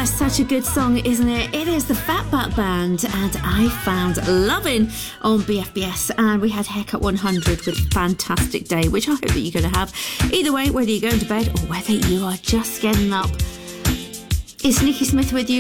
Such a good song, isn't it? It is the Fatback Band, and I Found Lovin' on BFBS, and we had Haircut 100 with Fantastic Day, which I hope that you're going to have. Either way, whether you're going to bed or whether you are just getting up. It's Nikki Smith with you.